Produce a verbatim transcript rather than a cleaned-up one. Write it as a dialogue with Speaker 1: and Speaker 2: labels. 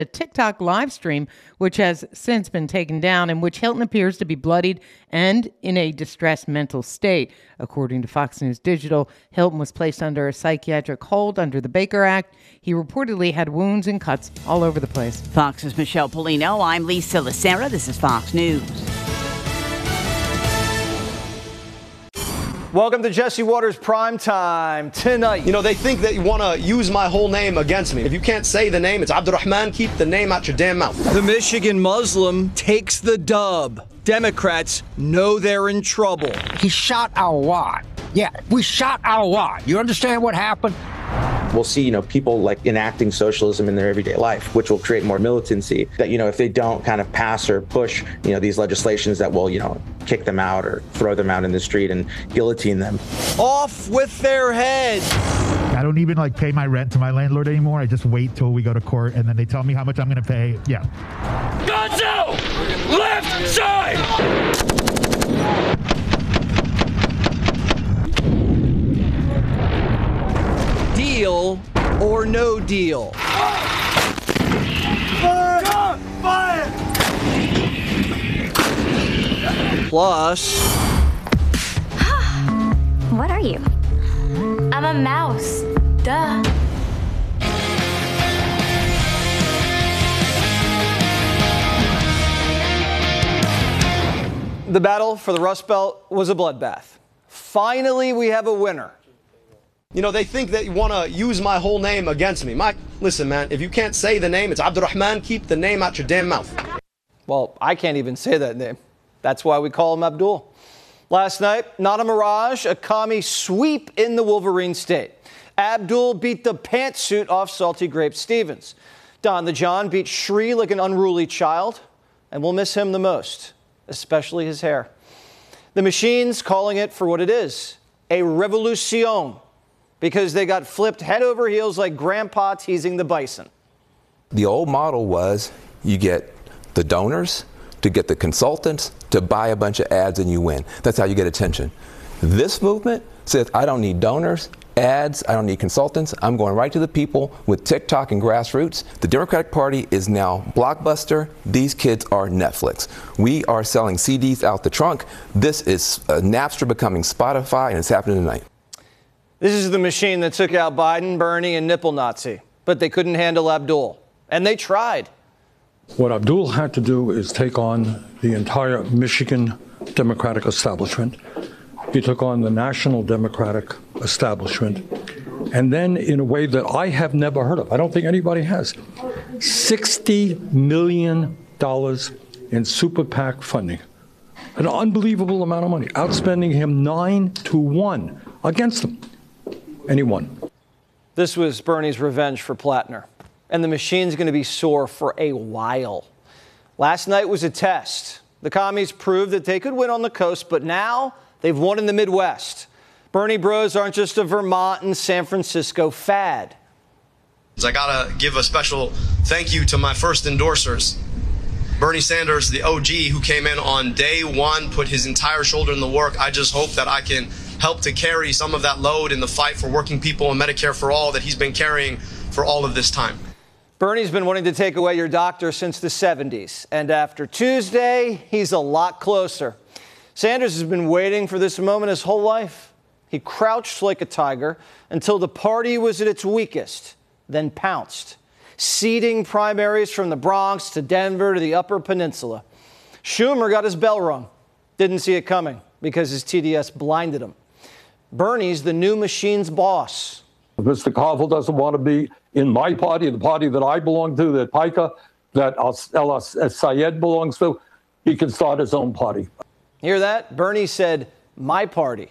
Speaker 1: a TikTok live stream, which has since been taken down, in which Hilton appears to be bloodied and in a distressed mental state. According to Fox News Digital, Hilton was placed under a psychiatric hold under the Baker Act. He reportedly had wounds and cuts all over the place.
Speaker 2: Fox's Michelle Polino. I'm Lisa Lacera. This is Fox News.
Speaker 3: Welcome to Jesse Watters Prime Time tonight.
Speaker 4: You know, they think that you want to use my whole name against me. If you can't say the name, it's Abdurrahman. Keep the name out your damn mouth.
Speaker 3: The Michigan Muslim takes the dub. Democrats know they're in trouble.
Speaker 5: He shot our wad. Yeah, we shot our wad. You understand what happened?
Speaker 6: We'll see, you know, people like enacting socialism in their everyday life, which will create more militancy. That, you know, if they don't kind of pass or push, you know, these legislations that will, you know, kick them out or throw them out in the street and guillotine them.
Speaker 3: Off with their heads.
Speaker 7: I don't even like pay my rent to my landlord anymore. I just wait till we go to court and then they tell me how much I'm going to pay. Yeah.
Speaker 8: Guns out! Left side!
Speaker 3: Deal or no deal?
Speaker 8: Fire! Fire!
Speaker 3: Plus,
Speaker 9: what are you? I'm a mouse. Duh.
Speaker 3: the battle for the Rust Belt was a bloodbath. Finally, we have a winner.
Speaker 4: You know, they think that you want to use my whole name against me. Mike, listen, man, if you can't say the name, it's Abdurrahman. Keep the name out your damn mouth.
Speaker 3: Well, I can't even say that name. That's why we call him Abdul. Last night, not a mirage, a commie sweep in the Wolverine State. Abdul beat the pantsuit off Salty Grape Stevens. Don the John beat Shri like an unruly child, and we'll miss him the most, especially his hair. The machine's calling it for what it is, a revolution, because they got flipped head over heels like Grandpa teasing the bison.
Speaker 10: The old model was you get the donors to get the consultants to buy a bunch of ads and you win. That's how you get attention. This movement says, I don't need donors, ads, I don't need consultants. I'm going right to the people with TikTok and grassroots. The Democratic Party is now Blockbuster. These kids are Netflix. We are selling C Ds out the trunk. This is uh, Napster becoming Spotify, and it's happening tonight.
Speaker 3: This is the machine that took out Biden, Bernie, and Nipple Nazi. But they couldn't handle Abdul. And they tried.
Speaker 11: What Abdul had to do is take on the entire Michigan Democratic establishment. He took on the national Democratic establishment. And then in a way that I have never heard of, I don't think anybody has, sixty million dollars in super PAC funding. An unbelievable amount of money, outspending him nine to one against him. And he won.
Speaker 3: This was Bernie's revenge for Plattner. And the machine's going to be sore for a while. Last night was a test. The commies proved that they could win on the coast, but now they've won in the Midwest. Bernie bros aren't just a Vermont and San Francisco fad.
Speaker 4: I got to give a special thank you to my first endorsers. Bernie Sanders, the O G, who came in on day one, put his entire shoulder in the work. I just hope that I can help to carry some of that load in the fight for working people and Medicare for all that he's been carrying for all of this time.
Speaker 3: Bernie's been wanting to take away your doctor since the seventies. And after Tuesday, he's a lot closer. Sanders has been waiting for this moment his whole life. He crouched like a tiger until the party was at its weakest, then pounced, seeding primaries from the Bronx to Denver to the Upper Peninsula. Schumer got his bell rung. Didn't see it coming because his T D S blinded him. Bernie's the new machine's boss.
Speaker 11: Mister Carville doesn't want to be in my party, the party that I belong to, that Pica, that El Sayed belongs to. He can start his own party.
Speaker 3: Hear that? Bernie said, my party.